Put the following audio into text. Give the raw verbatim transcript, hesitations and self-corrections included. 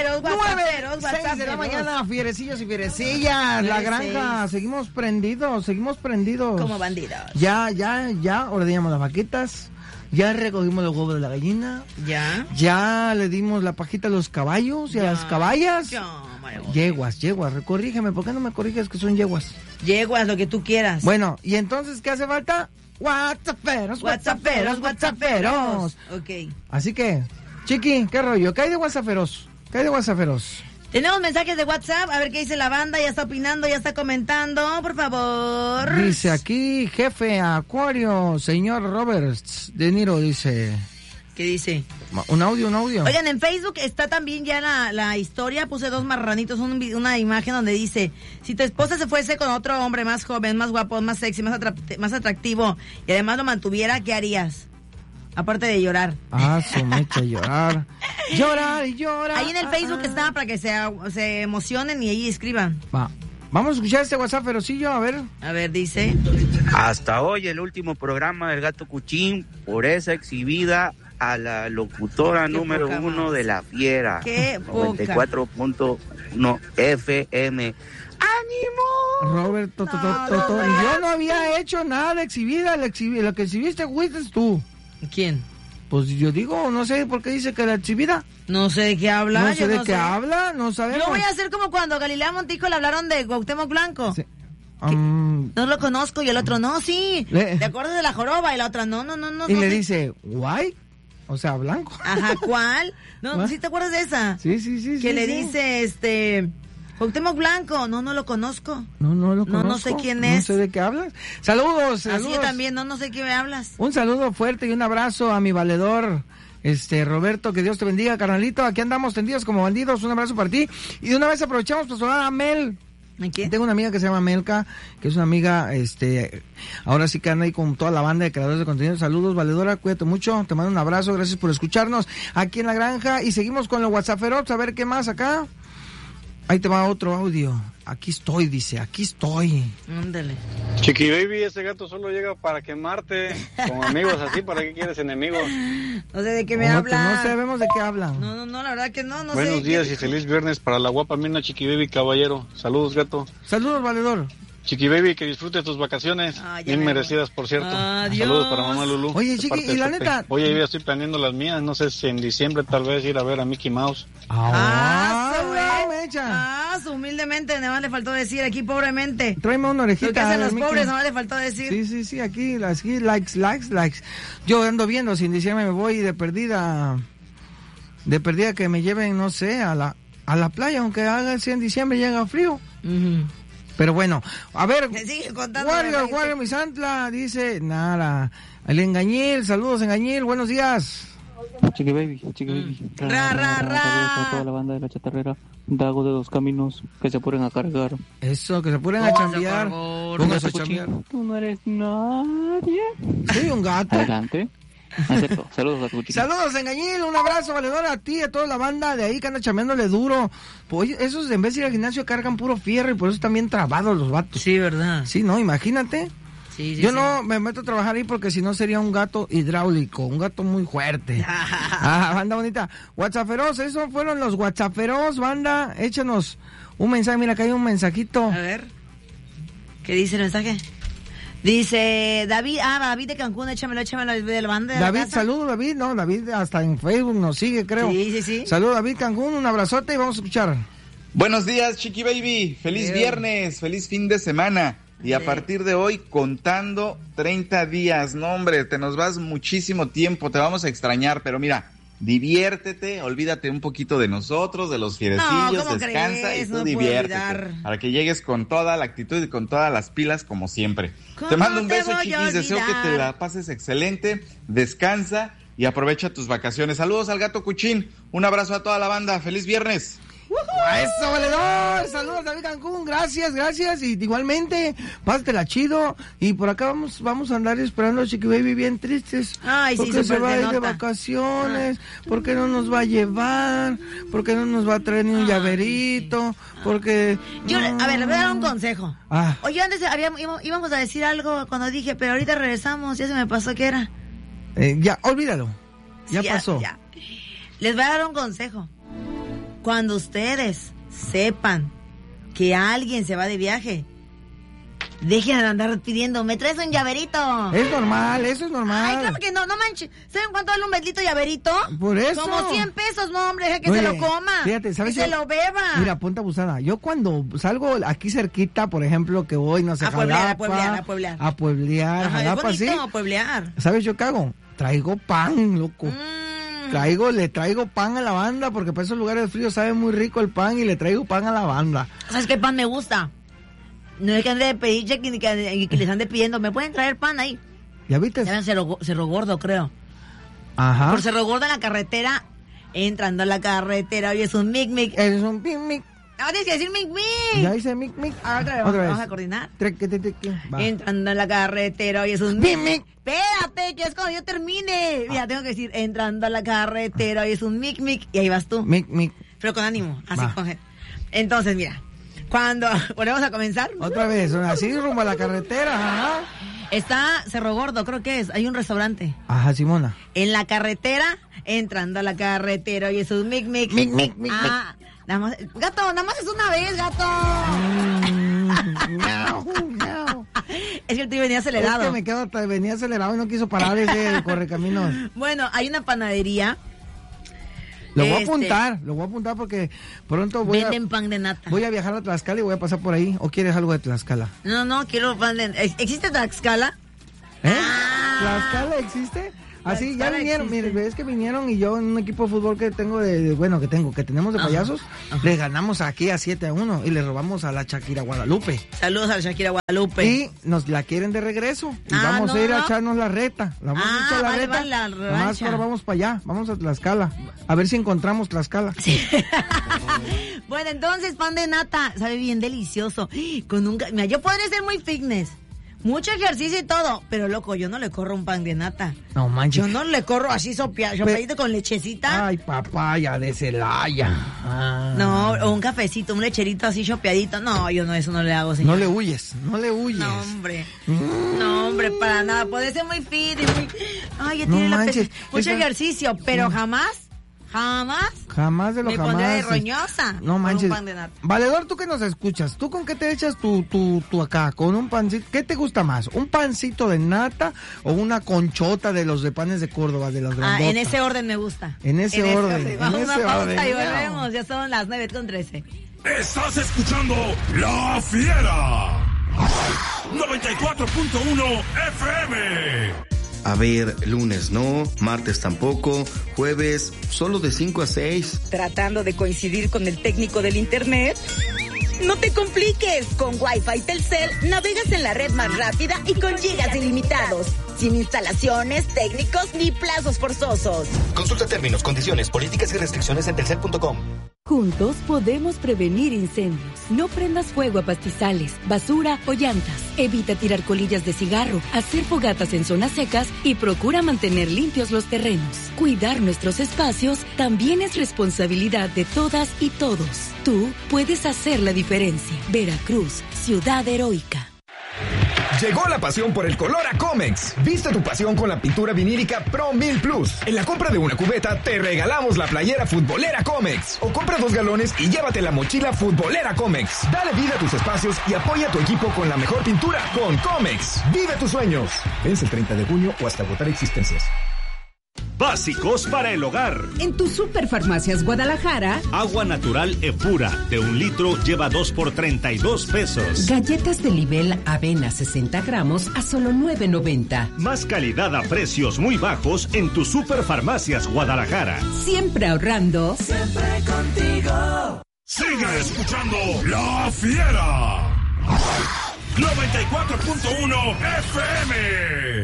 whatsapperos, whatsapperos, seis de la mañana, fierecillos y fierecillas. La granja, seguimos prendidos, seguimos prendidos. Como bandidos. Ya, ya, ya ordeñamos las vaquitas. Ya recogimos los huevos de la gallina. Ya. Ya le dimos la pajita a los caballos y ya. a las caballas. Ya, yeguas, yeguas. Corrígeme, ¿por qué no me corriges que son yeguas? Yeguas, lo que tú quieras. Bueno, ¿y entonces qué hace falta? Whatsapperos, whatsapperos, whatsapperos. Ok. Así que, Chiqui, ¿qué rollo? ¿Qué hay de whatsapperos? ¿Qué hay de whatsapperos? Tenemos mensajes de WhatsApp, a ver qué dice la banda, ya está opinando, ya está comentando, por favor. Dice aquí, jefe Acuario, señor Roberts De Niro, dice. ¿Qué dice? Un audio, un audio. Oigan, en Facebook está también ya la, la historia, puse dos marranitos, un, una imagen donde dice, si tu esposa se fuese con otro hombre más joven, más guapo, más sexy, más, atract- más atractivo, y además lo mantuviera, ¿qué harías? Aparte de llorar. Ah, su mecha, llorar. Llorar y llorar. Ahí en el Facebook está para que se, se emocionen y ahí escriban. Va. Vamos a escuchar este WhatsApp, Ferosillo, a ver. A ver, dice. Hasta hoy el último programa del Gato Cuchín, por esa exhibida a la locutora Qué número uno más. de La Fiera. Qué noventa y cuatro punto uno F M. ¡Ánimo! Roberto, to, to, No, to, to, no, yo no había hecho nada de exhibida, la exhibi- lo que exhibiste fuiste tú. ¿Quién? Pues yo digo, no sé por qué dice que la exhibida. No sé de qué habla. No sé yo de no qué sé. habla, no sabemos. Yo voy a hacer como cuando a Galilea Montijo le hablaron de Cuauhtémoc Blanco. Sí. Um, No lo conozco y el otro no, sí. Le- ¿Te acuerdas de la joroba? Y la otra no, no, no, no. y no le sé. dice, ¿white? O sea, blanco. Ajá, ¿cuál? No, ¿What? ¿sí te acuerdas de esa? Sí, sí, sí. Que sí, le sí. dice, este, Cuauhtémoc Blanco. No, no lo conozco. No, no lo No, conozco. no sé quién No es. sé de qué hablas. Saludos, saludos. Así yo también, no, no sé qué me hablas. Un saludo fuerte y un abrazo a mi valedor, este, Roberto, que Dios te bendiga, carnalito. Aquí andamos tendidos como bandidos. Un abrazo para ti. Y de una vez aprovechamos para saludar a Mel. ¿Qué? Tengo una amiga que se llama Melka, que es una amiga, este, ahora sí que anda ahí con toda la banda de creadores de contenido. Saludos, valedora, cuídate mucho, te mando un abrazo, gracias por escucharnos aquí en la granja. Y seguimos con los WhatsApperos, a ver qué más acá. Ahí te va otro audio. Aquí estoy, dice, aquí estoy. Ándale. Chiqui Baby, ese gato solo llega para quemarte. Con amigos así, ¿para qué quieres enemigos? No sé de qué me No, habla. No sabemos de qué hablan. No, no, no, la verdad que no, no Buenos sé. días ¿Qué- y feliz viernes para la guapa mina Chiqui Baby caballero. Saludos, gato. Saludos, valedor. Chiqui Baby, que disfrutes tus vacaciones. Ah, ya Bien me voy. merecidas, por cierto. Adiós. Saludos para mamá Lulú. Oye, de Chiqui, parte y de la Pepe. neta- Oye, yo ya estoy planeando las mías. No sé si en diciembre tal vez ir a ver a Mickey Mouse. Ah, su, la güey. mecha. Ah, su, humildemente, nada más le faltó decir aquí pobremente. Tráeme una orejita. Lo que hacen los Mickey. pobres, nada más le faltó decir. Sí, sí, sí, aquí, aquí, likes, likes, likes. Yo ando viendo, si en diciembre me voy de perdida, de perdida que me lleven, no sé, a la, a la playa, aunque haga si en diciembre llega frío. Ujú. Pero bueno, a ver, Me sigue contando. Wario, la Wario Misantla dice, nada, el Engañil, saludos Engañil, buenos días. Chiqui Baby, Chiqui Baby. Ra, ra, ra. Saludos a toda la banda de la chatarrera. Dago de dos caminos que se ponen a cargar. Eso, que se ponen a Póngase a chambear. cargar. Póngase a Gato chambear. Cuchín, tú no eres nadie. Soy un gato. Adelante. Acepto. Saludos, Gato Cuchín. Saludos, Engañil, un abrazo, valedor, a ti, a toda la banda de ahí que anda chambeándole duro. Pues esos en vez de ir al gimnasio cargan puro fierro y por eso están bien trabados los vatos. Sí, ¿verdad? Sí, no, imagínate. Sí, sí, Yo sí. no me meto a trabajar ahí porque si no sería un gato hidráulico, un gato muy fuerte. Ah, banda bonita. WhatsApperos, esos fueron los WhatsApperos, banda. Échanos un mensaje, mira, acá hay un mensajito. A ver. ¿Qué dice el mensaje? Dice David, ah, David de Cancún, échamelo, échamelo de la banda de la David, casa. saludos David, no, David hasta en Facebook nos sigue, creo. Sí, sí, sí. Saludos David Cancún, un abrazote y vamos a escuchar. Buenos días, Chiqui Baby. Feliz Bien. viernes, feliz fin de semana. Y a Sí. partir de hoy, contando treinta días. No, hombre, te nos vas muchísimo tiempo, te vamos a extrañar, pero mira, diviértete, olvídate un poquito de nosotros, de los fierecillos, No, ¿cómo descansa crees? y tú No puedo diviértete. olvidar. Para que llegues con toda la actitud y con todas las pilas como siempre. ¿Cómo Te mando un te beso, voy a Chiquis, deseo que te olvidar? la pases excelente, descansa y aprovecha tus vacaciones. Saludos al Gato Cuchín, un abrazo a toda la banda, feliz viernes. ¡A eso, valedor! Saludos David Cancún, gracias, gracias. Y igualmente, pásatela chido. Y por acá vamos vamos a andar esperando a Chiqui Baby bien tristes. Ay, sí, porque se súper va a se ir de nota. vacaciones, porque no nos va a llevar, porque no nos va a traer ni un Ay, llaverito, porque... Yo, le- a ver, le voy a dar un no. consejo. Ah. Oye, antes habíamos, íbamos- íbamos a decir algo cuando dije, pero ahorita regresamos, ya se me pasó que era. Eh, ya, olvídalo. Ya Sí, pasó. ya. Les voy a dar un consejo. cuando ustedes sepan que alguien se va de viaje, dejen de andar pidiendo, ¿me traes un llaverito? Es normal, eso es normal. Ay, claro que no, no manches. ¿Saben cuánto vale un bendito llaverito? Por eso. Como cien pesos, no, hombre, deja que Oye, se lo coma. Fíjate, ¿sabes? Que se lo beba. Mira, ponte abusada. Yo cuando salgo aquí cerquita, por ejemplo, que voy, no sé, A pueblear, Jalapa, a pueblear, a pueblear. A pueblear, Ajá, Jalapa, es sí. bonito pueblear. ¿Sabes yo qué hago? Traigo pan, loco. Mm. Traigo, le traigo pan a la banda, porque para esos lugares fríos sabe muy rico el pan y le traigo pan a la banda. ¿Sabes qué pan me gusta? No es que ande de pedir cheque ni que, que les ande pidiendo. ¿Me pueden traer pan ahí? ¿Ya viste? Se llama Cerro, Cerro Gordo, creo. Ajá. Por Cerro Gordo en la carretera, entrando a la carretera, oye, es un mic mic. Es un mic mic. No, tienes que decir mic mic. Ya dice mic mic. Ah, otra vez, Otra vamos vez. a coordinar. Treque, te, te, que. Va. Entrando en la carretera, oye, es un mic mic. Espérate, que es cuando yo termine. Mira, tengo que decir, entrando a la carretera, oye, es un mic mic. Y ahí vas tú. Mic mic. Pero con ánimo, así Va. con... Entonces, mira, cuando volvemos a comenzar. Otra vez, así rumbo a la carretera. Ajá. Está Cerro Gordo, creo que es. Hay un restaurante. Ajá, Simona. En la carretera, entrando a la carretera, oye, es un mic mic. Mic mic, mic Ah, nada más, gato, nada más es una vez, gato. Mm, miau, miau. Es que el tío venía acelerado. Es que me quedo, venía acelerado y no quiso parar ese correcaminos. Bueno, hay una panadería. Lo voy a Este, apuntar, lo voy a apuntar porque pronto voy Venden a, pan de nata. voy a viajar a Tlaxcala y voy a pasar por ahí. ¿O quieres algo de Tlaxcala? No, no, quiero pan de... ¿Existe Tlaxcala? ¿Eh? Ah. ¿Tlaxcala existe? Así, ya Tlaxcala vinieron, existe. mire, es que vinieron y yo en un equipo de fútbol que tengo de, de- bueno, que tengo, que tenemos de Ajá, payasos, ajá. les ganamos aquí a siete a uno y le robamos a la Shakira Guadalupe. Saludos a Shakira Guadalupe. Y nos la quieren de regreso y Ah, vamos no, a ir a no. echarnos la reta. La vamos Ah, a echar la vale, reta. vale, la Nomás revancha. ahora vamos para allá, vamos a Tlaxcala. A ver si encontramos Tlaxcala. Bueno, entonces, pan de nata, sabe bien delicioso. Con un... Mira, yo podría ser muy fitness, mucho ejercicio y todo, pero loco, yo no le corro un pan de nata. No manches. Yo no le corro así sopia, sopeadito con lechecita. Ay, papaya de Celaya. Ah. No, o un cafecito, un lecherito así chopeadito. No, yo no, eso no le hago, señor. No le huyes, no le huyes. No, hombre. Mm. No, hombre, para nada. Puede ser muy fit y muy... Ay, ya No tiene la manches, peste. Mucho esa- ejercicio, pero jamás, jamás Jamás de lo me jamás. pondré de roñosa No con manches. un pan de nata. Valedor, tú que nos escuchas, ¿tú con qué te echas tu, tu, tu acá? ¿Con un pancito? ¿Qué te gusta más? ¿Un pancito de nata o una conchota de los de panes de Córdoba, de los Ah, grandotas? en ese orden me gusta. En ese orden, en Vamos a ese una pausa orden. y volvemos. Ya son las nueve con trece. Estás escuchando La Fiera. noventa y cuatro punto uno F M. A ver, lunes no, martes tampoco, jueves solo de cinco a seis. ¿Tratando de coincidir con el técnico del internet? No te compliques, con Wi-Fi Telcel navegas en la red más rápida y con gigas ilimitados, sin instalaciones, técnicos ni plazos forzosos. Consulta términos, condiciones, políticas y restricciones en telcel punto com. Juntos podemos prevenir incendios. No prendas fuego a pastizales, basura o llantas. Evita tirar colillas de cigarro, hacer fogatas en zonas secas y procura mantener limpios los terrenos. Cuidar nuestros espacios también es responsabilidad de todas y todos. Tú puedes hacer la diferencia. Veracruz, ciudad heroica. Llegó la pasión por el color a Comex. Viste tu pasión con la pintura vinílica Pro mil Plus. En la compra de una cubeta te regalamos la playera futbolera Comex. O compra dos galones y llévate la mochila futbolera Comex. Dale vida a tus espacios y apoya a tu equipo con la mejor pintura con Comex. Vive tus sueños. Vence el treinta de junio o hasta agotar existencias. Básicos para el hogar. En tu Superfarmacias Guadalajara, Agua natural Epura de un litro lleva dos por treinta y dos pesos. galletas de nivel avena sesenta gramos a solo nueve noventa. Más calidad a precios muy bajos en tu Superfarmacias Guadalajara. Siempre ahorrando. Siempre contigo. Sigue escuchando La Fiera. noventa y cuatro punto uno F M.